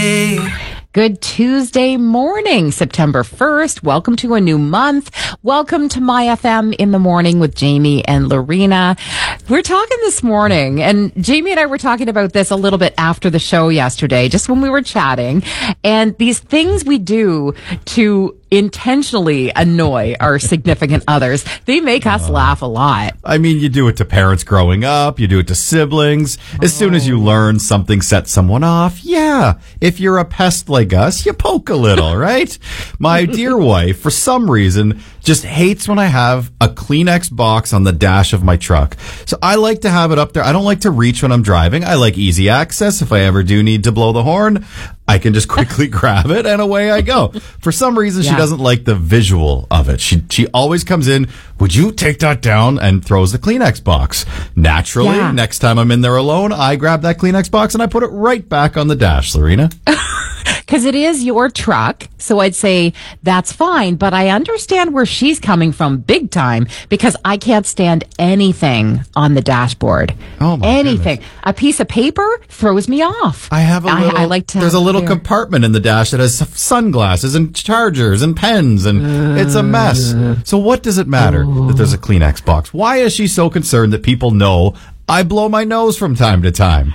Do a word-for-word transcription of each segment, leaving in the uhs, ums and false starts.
Tuesday. Good Tuesday morning, September first. Welcome to a new month. Welcome to My F M in the morning with Jamie and Lorena. We're talking this morning, and Jamie and I were talking about this a little bit after the show yesterday, just when we were chatting, and these things we do to intentionally annoy our significant others. They make us uh, laugh a lot. I mean, you do it to parents growing up. You do it to siblings. As oh. soon as you learn something sets someone off, yeah. If you're a pest like us, you poke a little, right? My dear wife, for some reason, just hates when I have a Kleenex box on the dash of my truck. So I like to have it up there. I don't like to reach when I'm driving. I like easy access. If I ever do need to blow the horn, I can just quickly grab it and away I go. For some reason, yeah. she doesn't like the visual of it. She she always comes in, would you take that down, and throws the Kleenex box. Naturally, yeah. next time I'm in there alone, I grab that Kleenex box and I put it right back on the dash, Lorena. Because it is your truck, so I'd say that's fine, but I understand where she's coming from big time, because I can't stand anything on the dashboard. Oh my Anything. Goodness. A piece of paper throws me off. I have a little, I, I like to there's a little clear. compartment in the dash that has sunglasses and chargers and pens, and uh, it's a mess. So what does it matter uh, that there's a Kleenex box? Why is she so concerned that people know I blow my nose from time to time?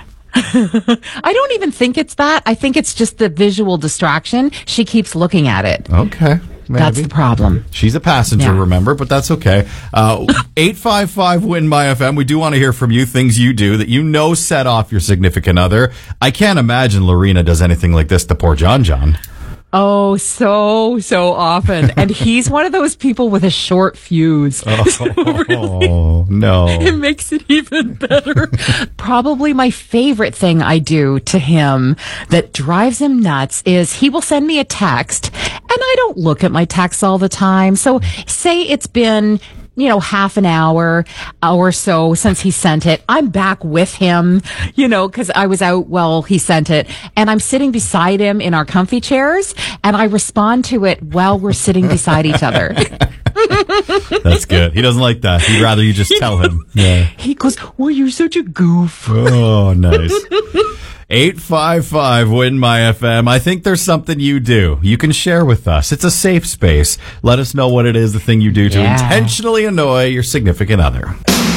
I don't even think it's that. I think it's just the visual distraction. She keeps looking at it. Okay. Maybe. That's the problem. She's a passenger, yeah. remember, but that's okay. Uh, eight five five win my F M. We do want to hear from you, things you do that you know set off your significant other. I can't imagine Lorena does anything like this to poor John John. Oh, so, so often. And he's one of those people with a short fuse. Oh, so really, no. It makes it even better. Probably my favorite thing I do to him that drives him nuts is he will send me a text, and I don't look at my texts all the time. So say it's been, you know, half an hour or so since he sent it. I'm back with him, you know, because I was out while he sent it, and I'm sitting beside him in our comfy chairs, and I respond to it while we're sitting beside each other. That's good. He doesn't like that. He'd rather you just tell him. Yeah. He goes, well, you're such a goof. Oh, nice. eight five five win my F M. I think there's something you do. You can share with us. It's a safe space. Let us know what it is, the thing you do to yeah. intentionally annoy your significant other.